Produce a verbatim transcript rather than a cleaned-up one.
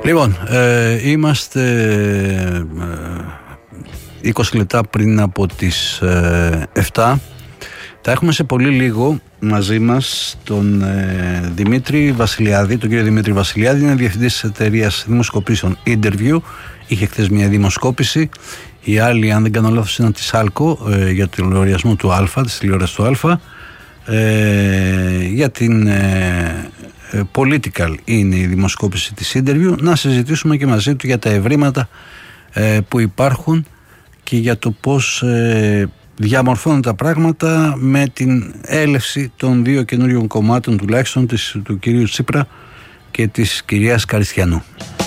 Λοιπόν, ε, είμαστε ε, είκοσι λεπτά πριν από τις ε, επτά. Θα έχουμε σε πολύ λίγο μαζί μας τον ε, Δημήτρη Βασιλιάδη, τον κύριο Δημήτρη Βασιλιάδη. Είναι διευθυντής της εταιρείας δημοσκοπήσεων Interview. Είχε χθες μια δημοσκόπηση. Η άλλη, αν δεν κάνω λάθος, είναι της Άλκο ε, για τον λογαριασμό του Α, της τηλεόρασης του Α. Ε, για την ε, Political είναι η δημοσκόπηση της Interview. Να συζητήσουμε και μαζί του για τα ευρήματα ε, που υπάρχουν και για το πώς ε, διαμορφώνουν τα πράγματα με την έλευση των δύο καινούριων κομμάτων, τουλάχιστον της, του κυρίου Τσίπρα και της κυρίας Καριστιανού.